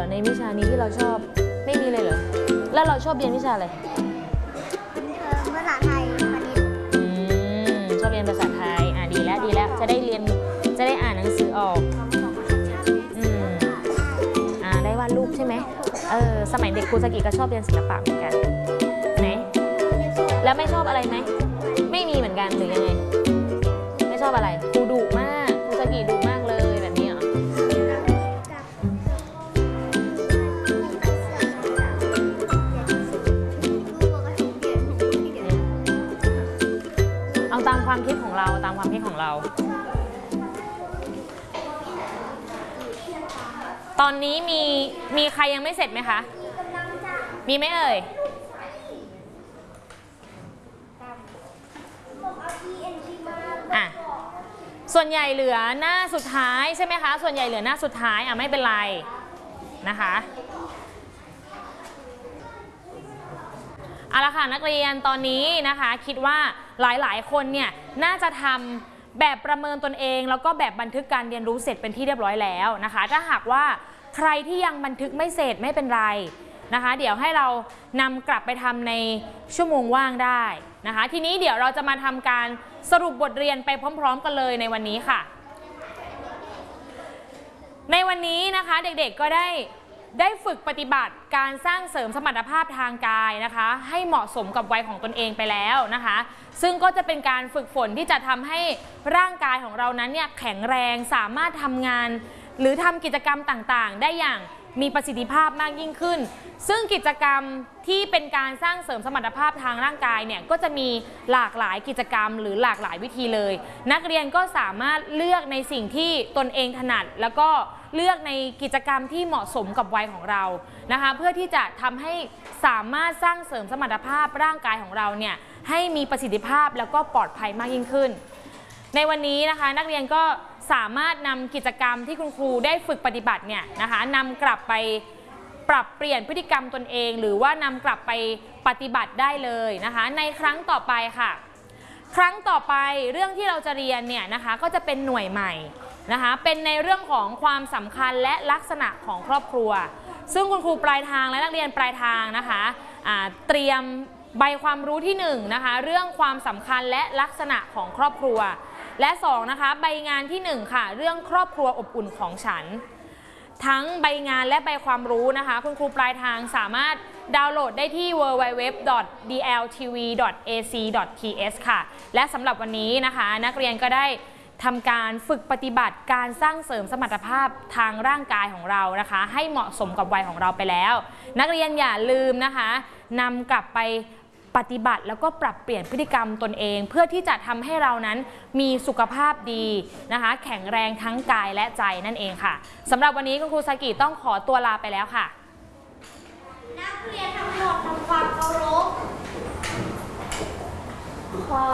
ในวิชานี้ที่เราชอบไม่มีเลยเหรอแล้วเราชอบเรียนวิชาอะไรภาษาไทยคณิตชอบเรียนภาษาไทยดีแล้วจะได้เรียนจะได้อ่านหนังสือออกได้วาดรูปใช่ไหมสมัยเด็กครูสกิก็ชอบเรียนศิลปะเหมือนกันไหนแล้วไม่ชอบอะไรไหมไม่มีเหมือนกันหรือยังไงไม่ชอบอะไรครูดุมากครูสกิดุมากเลยแบบนี้เหรอเอาตามความคิดของเราตอนนี้มีใครยังไม่เสร็จไหมคะมีไหมเอ่ยส่วนใหญ่เหลือหน้าสุดท้ายใช่ไหมคะส่วนใหญ่เหลือหน้าสุดท้ายไม่เป็นไรนะคะเอาละค่ะนักเรียนตอนนี้นะคะคิดว่าหลายคนเนี่ยน่าจะทำแบบประเมินตนเองแล้วก็แบบบันทึกการเรียนรู้เสร็จเป็นที่เรียบร้อยแล้วนะคะถ้าหากว่าใครที่ยังบันทึกไม่เสร็จไม่เป็นไรนะคะเดี๋ยวให้เรานำกลับไปทำในชั่วโมงว่างได้นะคะทีนี้เดี๋ยวเราจะมาทำการสรุปบทเรียนไปพร้อมๆกันเลยในวันนี้ค่ะในวันนี้นะคะเด็กๆก็ได้ฝึกปฏิบัติการสร้างเสริมสมรรถภาพทางกายนะคะให้เหมาะสมกับวัยของตนเองไปแล้วนะคะซึ่งก็จะเป็นการฝึกฝนที่จะทำให้ร่างกายของเรานั้นเนี่ยแข็งแรงสามารถทำงานหรือทำกิจกรรมต่างๆได้อย่างมีประสิทธิภาพมากยิ่งขึ้นซึ่งกิจกรรมที่เป็นการสร้างเสริมสมรรถภาพทางร่างกายเนี่ยก็จะมีหลากหลายกิจกรรมหรือหลากหลายวิธีเลยนักเรียนก็สามารถเลือกในสิ่งที่ตนเองถนัดแล้วก็เลือกในกิจกรรมที่เหมาะสมกับวัยของเรานะคะเพื่อที่จะทำให้สามารถสร้างเสริมสมรรถภาพร่างกายของเราเนี่ยให้มีประสิทธิภาพแล้วก็ปลอดภัยมากยิ่งขึ้นในวันนี้นะคะนักเรียนก็สามารถนำกิจกรรมที่คุณครูได้ฝึกปฏิบัติเนี่ยนะคะนำกลับไปปรับเปลี่ยนพฤติกรรมตนเองหรือว่านำกลับไปปฏิบัติได้เลยนะคะในครั้งต่อไปค่ะครั้งต่อไปเรื่องที่เราจะเรียนเนี่ยนะคะก็จะเป็นหน่วยใหม่นะคะเป็นในเรื่องของความสำคัญและลักษณะของครอบครัวซึ่งคุณครูปลายทางและนักเรียนปลายทางนะคะเตรียมใบความรู้ที่1นะคะเรื่องความสำคัญและลักษณะของครอบครัวและ2นะคะใบงานที่1ค่ะเรื่องครอบครัวอบอุ่นของฉันทั้งใบงานและใบความรู้นะคะคุณครูปลายทางสามารถดาวน์โหลดได้ที่ www.dltv.ac.th ค่ะและสำหรับวันนี้นะคะนักเรียนก็ได้ทำการฝึกปฏิบัติการสร้างเสริมสมรรถภาพทางร่างกายของเรานะคะให้เหมาะสมกับวัยของเราไปแล้วนักเรียนอย่าลืมนะคะนำกลับไปปฏิบัติแล้วก็ปรับเปลี่ยนพฤติกรรมตนเองเพื่อที่จะทำให้เรานั้นมีสุขภาพดีนะคะแข็งแรงทั้งกายและใจนั่นเองค่ะสำหรับวันนี้คุณครูสกิต้องขอตัวลาไปแล้วค่ะนักเรียนทั้งหมดทำความเคารพ